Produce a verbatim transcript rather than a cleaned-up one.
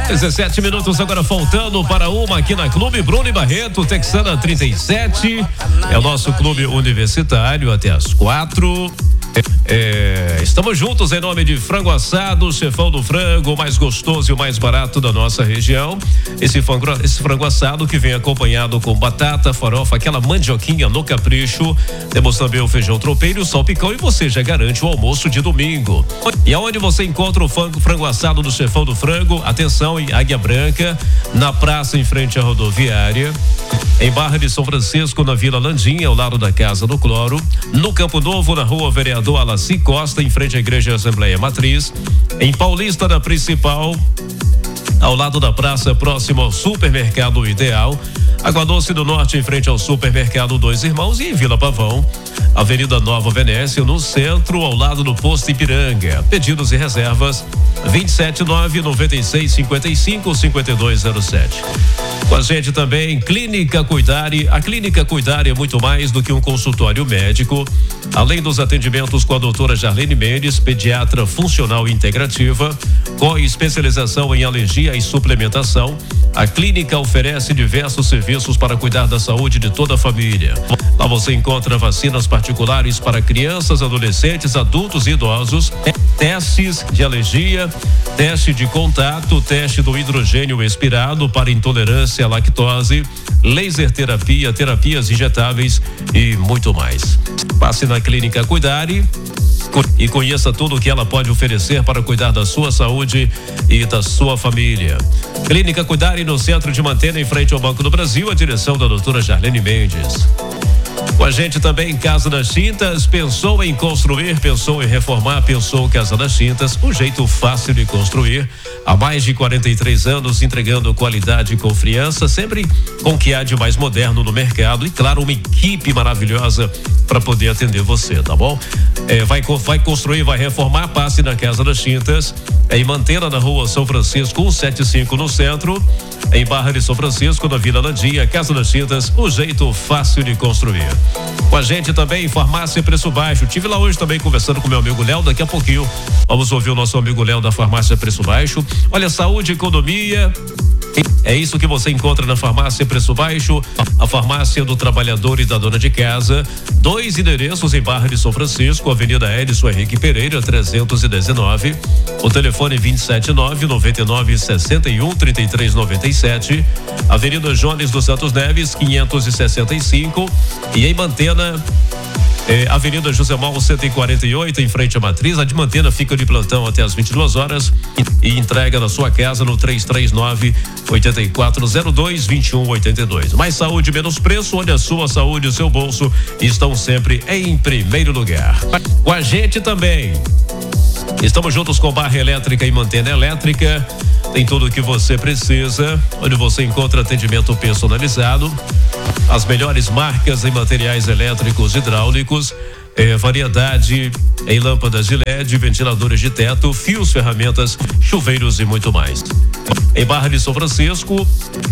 dezessete minutos agora faltando para uma aqui na Clube Bruno e Barreto, Texana trinta e sete. É o nosso clube universitário até as quatro. É, estamos juntos em nome de Frango Assado, chefão do frango, o mais gostoso e o mais barato da nossa região. Esse frango, esse frango assado que vem acompanhado com batata, farofa, aquela mandioquinha no capricho. Temos também o feijão tropeiro, o salpicão e você já garante o almoço de domingo. E aonde você encontra o frango, frango assado do chefão do frango? Atenção, em Águia Branca, na praça em frente à rodoviária, em Barra de São Francisco, na Vila Landinha, ao lado da Casa do Cloro, no Campo Novo, na Rua Vereador Alaci Costa, em frente à Igreja Assembleia Matriz, em Paulista, na Principal, ao lado da praça, próximo ao Supermercado Ideal, Água Doce do Norte, em frente ao Supermercado Dois Irmãos, e em Vila Pavão, Avenida Nova Venécia, no centro, ao lado do Posto Ipiranga. Pedidos e reservas vinte e sete nove noventa e seis cinquenta e cinco cinquenta e dois zero sete. Com a gente também Clínica Cuidare. A Clínica Cuidare é muito mais do que um consultório médico. Além dos atendimentos com a doutora Jarlene Mendes, pediatra funcional e integrativa, com especialização em alergia e suplementação, a clínica oferece diversos serviços para cuidar da saúde de toda a família. Lá você encontra vacinas particulares para crianças, adolescentes, adultos e idosos, testes de alergia, teste de contato, teste do hidrogênio expirado para intolerância à lactose, laser terapia, terapias injetáveis e muito mais. Passe na Clínica Cuidare e conheça tudo o que ela pode oferecer para cuidar da sua saúde e da sua família. Clínica Cuidare, no centro de Mantena, em frente ao Banco do Brasil, a direção da doutora Jarlene Mendes. Com a gente também Casa das Tintas. Pensou em construir, pensou em reformar, pensou Casa das Tintas, um jeito fácil de construir. Há mais de quarenta e três anos entregando qualidade e confiança, sempre com o que há de mais moderno no mercado e, claro, uma equipe maravilhosa para poder atender você, tá bom? É, vai, vai construir, vai reformar, passe na Casa das Tintas, é em Mantena, na Rua São Francisco cento e setenta e cinco, no centro, em Barra de São Francisco, na Vila Landinha. Casa das Tintas, o jeito fácil de construir. Com a gente também Farmácia Preço Baixo. Tive lá hoje também conversando com meu amigo Léo. Daqui a pouquinho vamos ouvir o nosso amigo Léo da Farmácia Preço Baixo. Olha, saúde, economia, é isso que você encontra na Farmácia Preço Baixo, a farmácia do trabalhador e da dona de casa. Dois endereços em Barra de São Francisco, Avenida Edson Henrique Pereira, trezentos e dezenove. O telefone vinte e sete nove noventa e nove sessenta e um trinta e três noventa e sete. Avenida Jones dos Santos Neves, quinhentos e sessenta e cinco. E em Mantena, É, Avenida José Mauro cento e quarenta e oito, em frente à Matriz. A de Mantena fica de plantão até as vinte e duas horas e, e entrega na sua casa no três três nove, oito quatro zero dois, dois um oito dois. Mais saúde, menos preço, onde a sua saúde e o seu bolso estão sempre em primeiro lugar. Com a gente também estamos juntos com Barra Elétrica e Mantena Elétrica. Tem tudo o que você precisa, onde você encontra atendimento personalizado, as melhores marcas em materiais elétricos e hidráulicos, eh, variedade em lâmpadas de L E D, ventiladores de teto, fios, ferramentas, chuveiros e muito mais. Em Barra de São Francisco,